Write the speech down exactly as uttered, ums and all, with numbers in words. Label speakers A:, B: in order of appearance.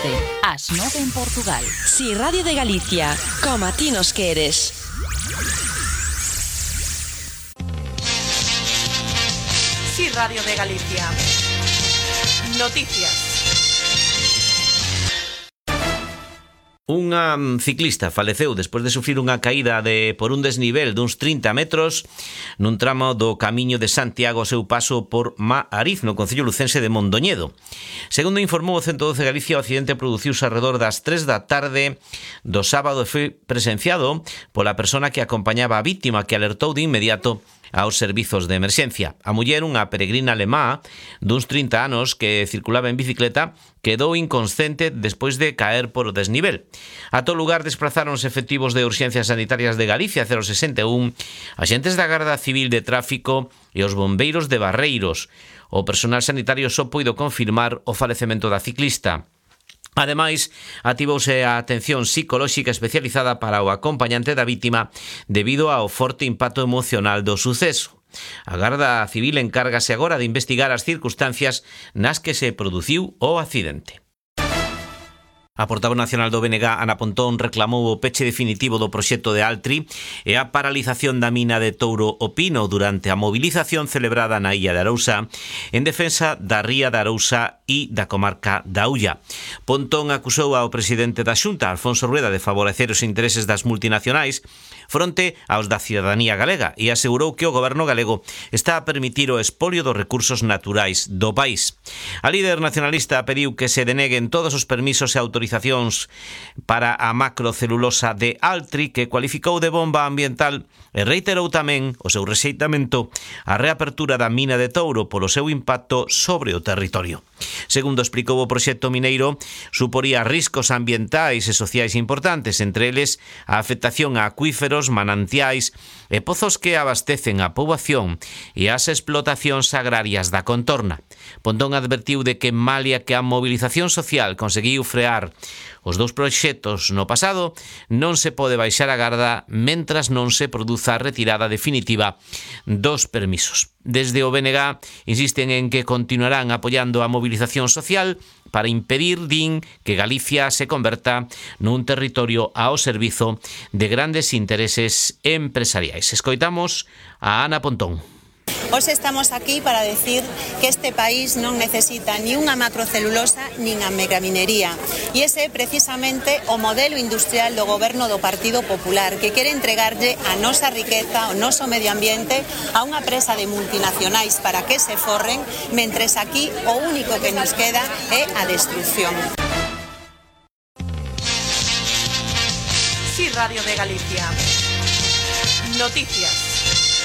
A: once, ás nove en Portugal.
B: Si Radio de Galicia, como a ti nos queres.
C: Si Radio de Galicia. Noticias.
D: Unha ciclista faleceu despois de sufrir unha caída de por un desnivel duns trinta metros nun tramo do Camiño de Santiago ao seu paso por Maariz, no concello lucense de Mondoñedo. Segundo informou o ciento doce Galicia, o accidente produciuse alrededor das tres da tarde do sábado e foi presenciado pola persona que acompañaba a vítima, que alertou de inmediato aos servizos de emerxencia. A muller, unha peregrina alemá duns trinta anos que circulaba en bicicleta, quedou inconsciente despois de caer por o desnivel. A todo lugar desplazaron os efectivos de urxencias sanitarias de Galicia cero sesenta e un, axentes da Garda Civil de Tráfico e os bombeiros de Barreiros. O personal sanitario só puido confirmar o falecemento da ciclista. Ademais, activouse a atención psicolóxica especializada para o acompañante da vítima debido ao forte impacto emocional do suceso. A Garda Civil encárgase agora de investigar as circunstancias nas que se produciu o accidente. A portavoz nacional do B N G, Ana Pontón, reclamou o peche definitivo do proxecto de Altri e a paralización da mina de Touro o Pino durante a movilización celebrada na Illa de Arousa en defensa da ría de Arousa e da comarca da Ulla. Pontón acusou ao presidente da Xunta, Alfonso Rueda, de favorecer os intereses das multinacionais fronte aos da cidadanía galega e asegurou que o goberno galego está a permitir o expolio dos recursos naturais do país. A líder nacionalista pediu que se deneguen todos os permisos e autorizacións para a macrocelulosa de Altri, que cualificou de bomba ambiental, e reiterou tamén o seu rexeitamento á reapertura da mina de Touro polo seu impacto sobre o territorio. Segundo explicou, o proxecto mineiro suporía riscos ambientais e sociais importantes, entre eles a afectación a acuíferos, manantiais e pozos que abastecen a poboación e as explotacións agrarias da contorna. Pontón advertiu de que malia que a movilización social conseguiu frear os dous proxectos no pasado, non se pode baixar a garda mentras non se produza a retirada definitiva dos permisos. Desde o B N G insisten en que continuarán apoiando a movilización social para impedir, din, que Galicia se converta nun territorio ao servizo de grandes intereses empresariais. Escoitamos a Ana Pontón.
E: Hoxe estamos aquí para decir que este país non necesita ni unha macrocelulosa nin a megaminería. E ese é precisamente o modelo industrial do goberno do Partido Popular, que quere entregarlle a nosa riqueza, o noso medio ambiente, a unha presa de multinacionais para que se forren, mentres aquí o único que nos queda é a destrucción.
C: Si Radio de Galicia. Noticias.